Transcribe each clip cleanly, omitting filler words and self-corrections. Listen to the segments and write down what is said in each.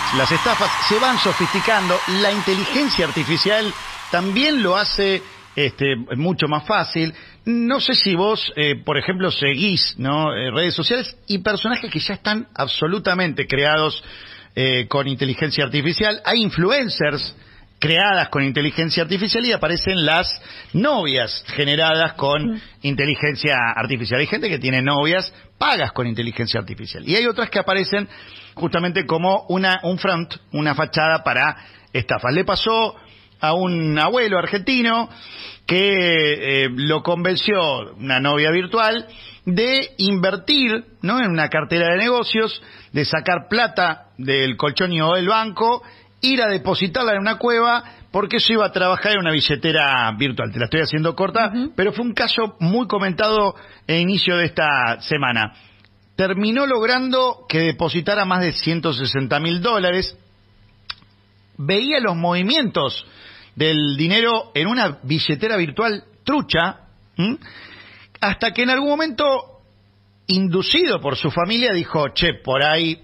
las estafas se van sofisticando. La inteligencia artificial también lo hace mucho más fácil. No sé si vos, por ejemplo, seguís, ¿no?, redes sociales y personajes que ya están absolutamente creados con inteligencia artificial. Hay influencers creadas con inteligencia artificial y aparecen las novias generadas con inteligencia artificial. Hay gente que tiene novias pagas con inteligencia artificial y hay otras que aparecen justamente como un front, una fachada para estafas. Le pasó a un abuelo argentino que lo convenció una novia virtual de invertir, ¿no?, en una cartera de negocios, de sacar plata del colchón o del banco, ir a depositarla en una cueva, porque eso iba a trabajar en una billetera virtual. Te la estoy haciendo corta, pero fue un caso muy comentado a inicio de esta semana. Terminó logrando que depositara más de $160.000. Veía los movimientos del dinero en una billetera virtual trucha, hasta que en algún momento, inducido por su familia, dijo: che, por ahí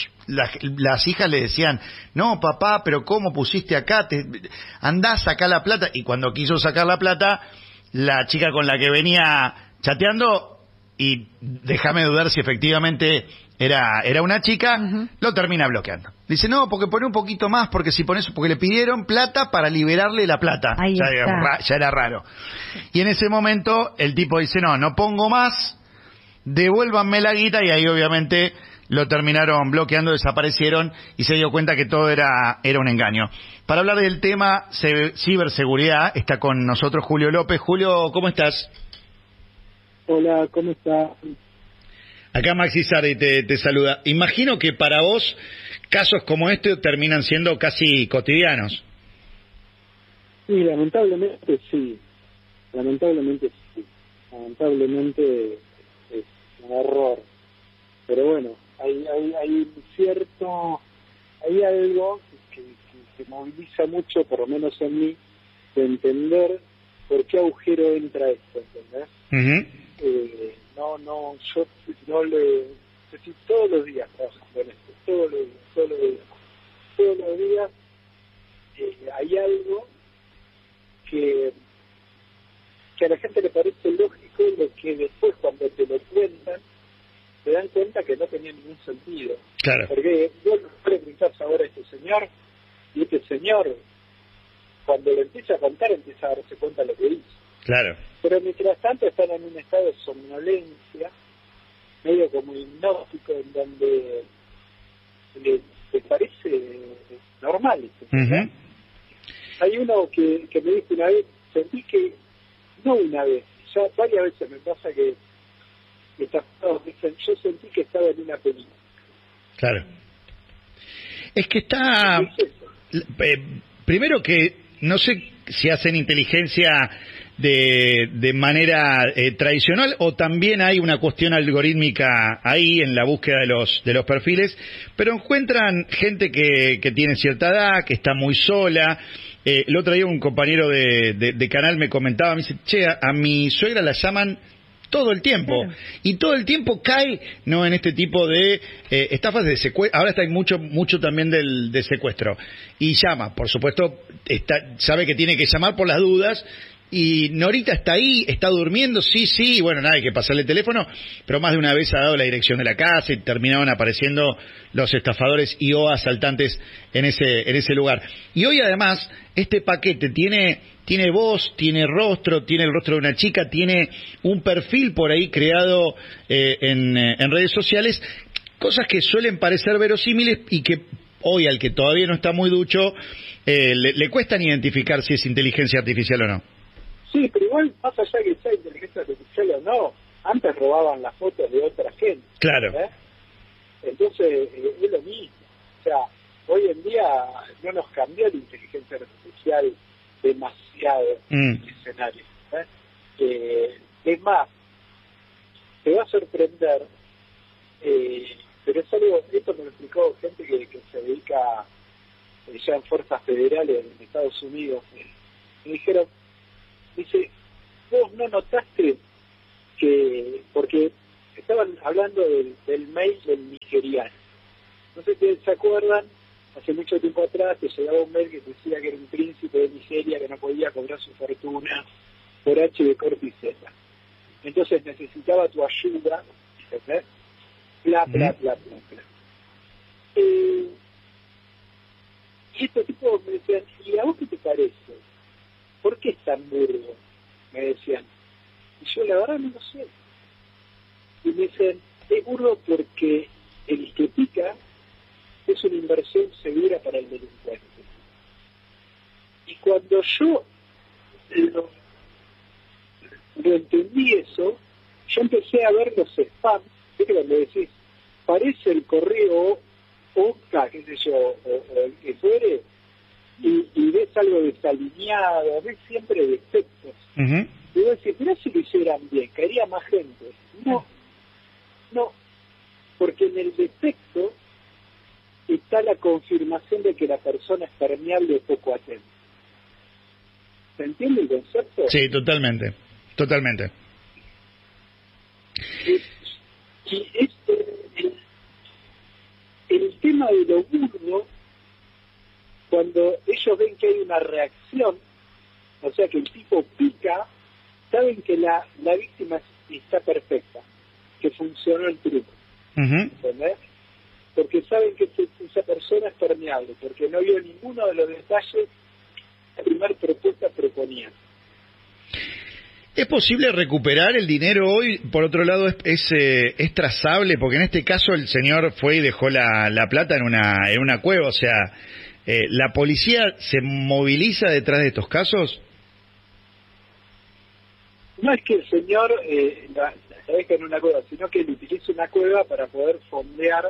las hijas le decían: no, papá, pero ¿cómo pusiste acá? Andá, sacá la plata. Y cuando quiso sacar la plata, la chica con la que venía chateando, y déjame dudar si efectivamente era una chica, lo termina bloqueando. Dice: no, porque pone un poquito más, porque si pones, porque le pidieron plata para liberarle la plata. Ya era raro. Y en ese momento el tipo dice: no pongo más, devuélvanme la guita, y ahí obviamente lo terminaron bloqueando, desaparecieron y se dio cuenta que todo era un engaño. Para hablar del tema ciberseguridad está con nosotros Julio López. Julio, ¿cómo estás? Hola, ¿cómo estás? Acá Maxi Sardi te saluda. Imagino que para vos casos como este terminan siendo casi cotidianos. Sí, lamentablemente sí. Lamentablemente es un error. Pero bueno, hay algo que moviliza mucho, por lo menos en mí, de entender por qué agujero entra esto, ¿entendés? Yo estoy todos los días trabajando en esto, todos los días hay algo que a la gente le parece lógico, lo que después cuando te lo cuentan te dan cuenta que no tenía ningún sentido. Claro. Porque vos le preguntás ahora a este señor, y este señor, cuando le empieza a contar, empieza a darse cuenta de lo que hizo. Claro. Pero mientras tanto están en un estado de somnolencia, medio como hipnótico, en donde le parece normal. Hay uno que me dijo una vez, sentí que, no una vez, ya varias veces me pasa que dicen, yo sentí que estaba en una película. Claro. Es que está... primero que no sé si hacen inteligencia de manera tradicional, o también hay una cuestión algorítmica ahí en la búsqueda de los perfiles, pero encuentran gente que tiene cierta edad, que está muy sola. El otro día un compañero de canal me comentaba, me dice: che, a mi suegra la llaman todo el tiempo, y todo el tiempo cae, ¿no?, en este tipo de estafas de secuestro. Ahora está mucho también de secuestro, y llama, por supuesto, sabe que tiene que llamar por las dudas, y Norita está ahí, está durmiendo, sí, bueno, nada, hay que pasarle el teléfono, pero más de una vez ha dado la dirección de la casa y terminaban apareciendo los estafadores o asaltantes en ese lugar. Y hoy además este paquete tiene voz, tiene rostro, tiene el rostro de una chica, tiene un perfil por ahí creado en redes sociales, cosas que suelen parecer verosímiles y que hoy, al que todavía no está muy ducho, le cuestan identificar si es inteligencia artificial o no. Sí, pero igual, más allá que sea inteligencia artificial o no, antes robaban las fotos de otra gente. Claro. Entonces, es lo mismo. O sea, hoy en día no nos cambió la inteligencia artificial demasiado en el escenario. Es más, te va a sorprender, pero es algo, esto me lo explicó gente que se dedica ya en fuerzas federales en Estados Unidos. Me dijeron, dice, vos no notaste que, porque estaban hablando del mail del nigeriano, no sé si se acuerdan, hace mucho tiempo atrás te llegaba un mail que decía que era un príncipe de Nigeria que no podía cobrar su fortuna por H de corte y Z. Entonces necesitaba tu ayuda, ¿entendés? Bla, bla, bla, bla, bla. Y estos tipos me decían, ¿y a vos qué te parece? ¿Por qué es tan burdo? Me decían. Y yo la verdad no lo sé. Y me dicen, es burdo porque el que pica es una inversión segura para el delincuente. Y cuando yo lo entendí eso, yo empecé a ver los spams, ¿viste? Cuando decís, parece el correo OCA, qué sé yo, o el que fuere, y ves algo desalineado, ves siempre defectos. Y vos decís, mirá si lo hicieran bien, caería más gente. No, porque en el defecto está la confirmación de que la persona es permeable o poco atenta. ¿Se entiende el concepto? Sí, totalmente. Y el tema de lo burdo, cuando ellos ven que hay una reacción, o sea que el tipo pica, saben que la víctima está perfecta, que funcionó el truco. ¿Entendés? Porque saben que esa persona es permeable, porque no vio ninguno de los detalles que la primera propuesta proponía. ¿Es posible recuperar el dinero hoy? Por otro lado, ¿es trazable? Porque en este caso el señor fue y dejó la plata en una cueva. O sea, ¿la policía se moviliza detrás de estos casos? No es que el señor la deja en una cueva, sino que él utiliza una cueva para poder fondear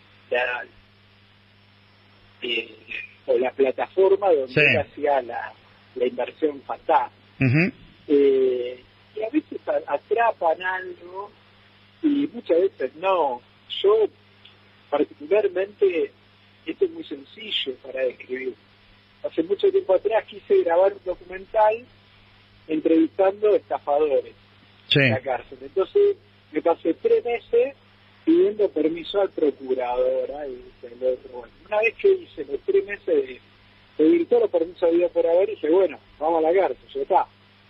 la plataforma donde él hacía la inversión fatal. Y a veces atrapan algo y muchas veces no. Yo particularmente, esto es muy sencillo para describir. Hace mucho tiempo atrás quise grabar un documental entrevistando estafadores en la cárcel. Entonces me pasé 3 meses pidiendo permiso al procurador. Bueno, una vez que hice los 3 meses de pedir todos los permisos habidos por haber, dije, bueno, vamos a la cárcel, ya está.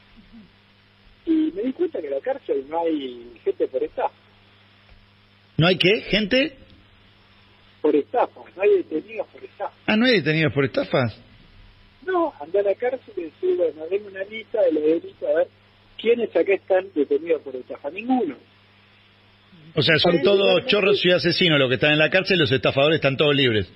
Y me di cuenta que en la cárcel no hay gente por estafa. ¿No hay qué? ¿Gente? Por estafa, no hay detenidos por estafa. Ah, ¿no hay detenidos por estafas? No, andá a la cárcel y decir, bueno, denme una lista de los delitos, a ver, ¿quiénes acá están detenidos por estafa? Ninguno. O sea, son todos chorros y asesinos los que están en la cárcel, los estafadores están todos libres.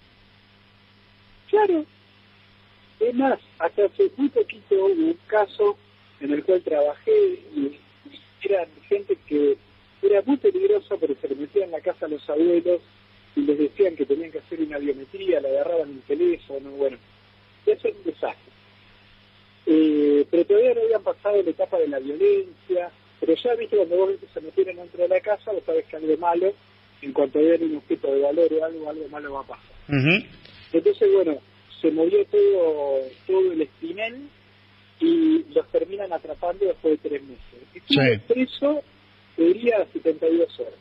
Claro. Es más, hasta hace muy poquito hubo un caso en el cual trabajé y eran gente que era muy peligrosa, pero se le metían en la casa a los abuelos y les decían que tenían que hacer una biometría, le agarraban el teléfono, bueno, eso es un desastre. Pero todavía no habían pasado la etapa de la violencia, pero ya viste, cuando vos ves que se metieron dentro de la casa, vos sabés que algo malo, en cuanto vean un objeto de valor o algo malo va a pasar. Entonces, bueno, se movió todo el espinel y los terminan atrapando después de 3 meses. Y estuvo preso, diría, 72 horas.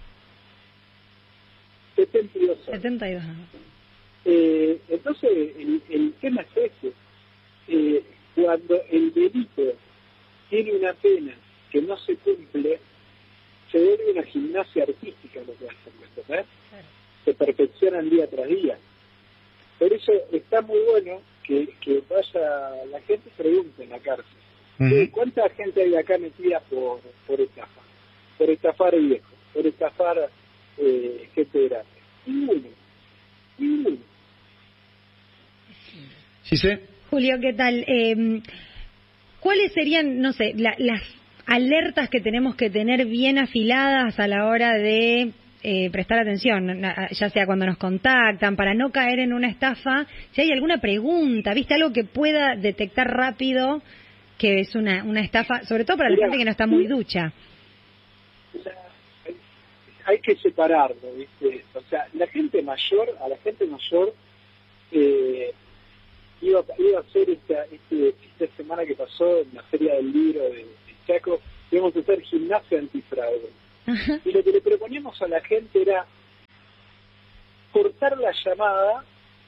72 horas. 72 entonces, el tema es ese. Cuando el delito tiene una pena que no se cumple, se vuelve una gimnasia artística lo que hacen, ¿verdad? Claro. Se perfeccionan día tras día. Por eso está muy bueno que vaya la gente y pregunte en la cárcel. ¿Cuánta gente hay acá metida por estafa? Por estafar viejos, por estafar gente grande. Ninguno. Sí, sí. Julio, ¿qué tal? ¿Cuáles serían, no sé, las alertas que tenemos que tener bien afiladas a la hora de prestar atención, ya sea cuando nos contactan, para no caer en una estafa? Si hay alguna pregunta, ¿viste? Algo que pueda detectar rápido que es una estafa, sobre todo para la gente que no está muy ducha. O sea, hay que separarlo, ¿viste? O sea, a la gente mayor iba a hacer esta semana que pasó en la Feria del Libro de Chaco, íbamos a hacer gimnasia antifraude. Y lo que le proponíamos a la gente era cortar la llamada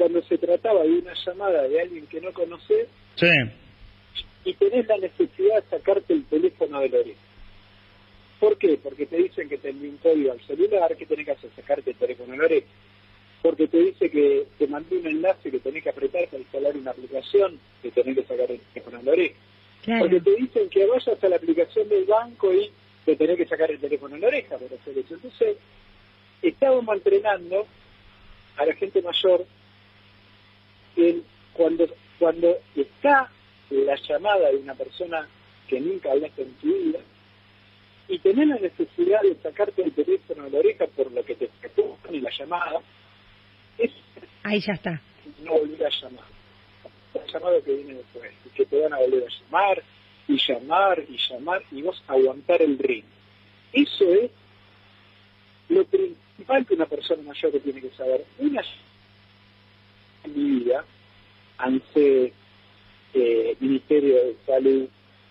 cuando se trataba de una llamada de alguien que no conoces, Sí. y tenés la necesidad de sacarte el teléfono de la oreja. ¿Por qué? Porque te dicen que te envió un código al celular, ¿qué tenés que hacer? Sacarte el teléfono de la oreja. Porque te dice que te mandó un enlace que tenés que apretar para instalar una aplicación, que tenés que sacar el teléfono de la oreja. Claro. Porque te dicen que vayas a la aplicación del banco y te tenés que sacar el teléfono de la oreja para hacer eso. Entonces, estábamos entrenando a la gente mayor en cuando está la llamada de una persona que nunca hablaste en tu vida y tenés la necesidad de sacarte el teléfono de la oreja por lo que te pone la llamada, es Ahí ya está. no volver a llamar. La llamada que viene después, y que te van a volver a llamar, y llamar, y llamar, y vos aguantar el ritmo. Eso es lo principal que una persona mayor tiene que saber. Una en mi vida, ANSES, Ministerio de Salud,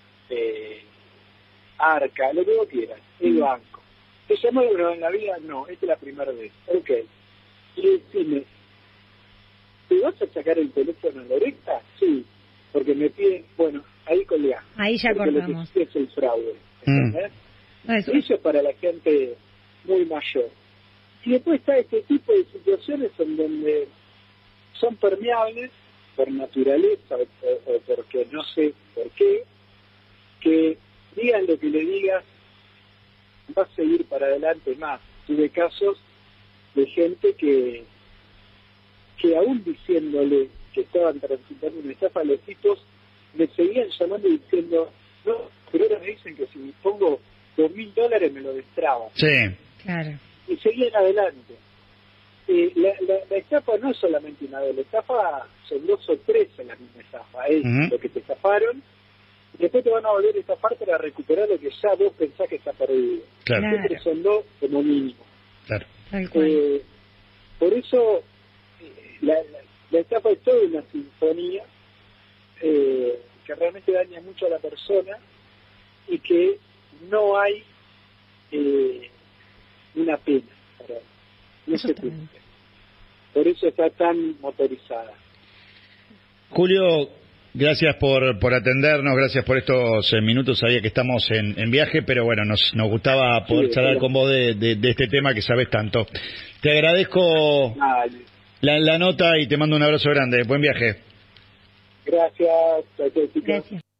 ARCA, lo que vos quieras, el banco. ¿Te llamó en la vida? No, esta es la primera vez. Ok. Y decime, ¿te vas a sacar el teléfono en la oreja? Sí, porque me piden, bueno, ahí colgá. Ahí ya porque cortamos. lo que es el fraude. ¿Entendés? Eso es para la gente muy mayor. Y después está este tipo de situaciones en donde son permeables por naturaleza o porque no sé por qué, que digan lo que le digas, va a seguir para adelante más. Tuve casos de gente que aún diciéndole que estaban transitando una estafa a los tipos, me seguían llamando y diciendo, no, pero ahora me dicen que si me pongo $2.000 me lo destraban. Sí. Claro. Y seguían adelante. La estafa no es solamente una vez, la estafa son 2 o 3 en la misma estafa. Es lo que te estafaron, y después te van a volver a estafar para recuperar lo que ya vos pensás que está perdido. Claro. Siempre son 2 como mínimo. Claro. Tal cual. Por eso la estafa es toda una sinfonía que realmente daña mucho a la persona y que no hay una pena para él. No se cumple. Por eso está tan motorizada. Julio, gracias por atendernos, gracias por estos minutos. Sabía que estamos en viaje, pero bueno, nos gustaba poder charlar con vos de este tema que sabes tanto. Te agradezco la nota y te mando un abrazo grande. Buen viaje. Gracias. Gracias.